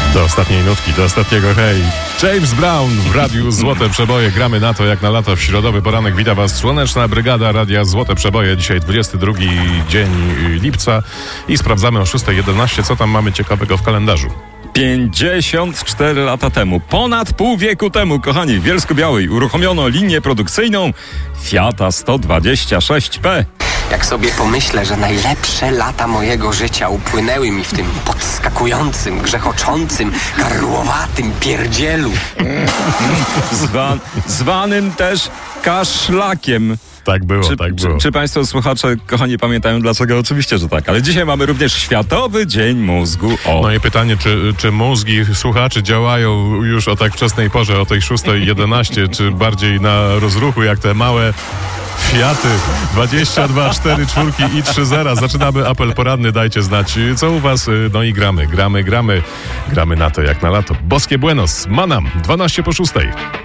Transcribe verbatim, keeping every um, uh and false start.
Do ostatniej nutki, do ostatniego hej. James Brown w Radiu Złote Przeboje. Gramy na to jak na lato w środowy poranek. Wita Was Słoneczna Brygada Radia Złote Przeboje. Dzisiaj dwudziesty drugi dzień lipca i sprawdzamy o szósta jedenaście, co tam mamy ciekawego w kalendarzu. pięćdziesiąt cztery lata temu, ponad pół wieku temu, kochani, w Bielsku-Białej uruchomiono linię produkcyjną Fiata sto dwadzieścia sześć P. Jak sobie pomyślę, że najlepsze lata mojego życia upłynęły mi w tym podskakującym, grzechoczącym, karłowatym pierdzielu. Zwa, zwanym też kaszlakiem. Tak było, Czy, tak było. Czy, czy Państwo słuchacze, kochani, pamiętają dlaczego? Oczywiście, że tak. Ale dzisiaj mamy również Światowy Dzień Mózgu. O. No i pytanie, czy, czy mózgi słuchaczy działają już o tak wczesnej porze, o tej szóstej jedenaście, czy bardziej na rozruchu, jak te małe Fiaty dwadzieścia dwa, cztery, cztery i trzy zera. Zaczynamy apel poranny, dajcie znać, co u Was. No i gramy, gramy, gramy. Gramy na to jak na lato. Boskie Buenos, Manam, dwanaście po szóstej.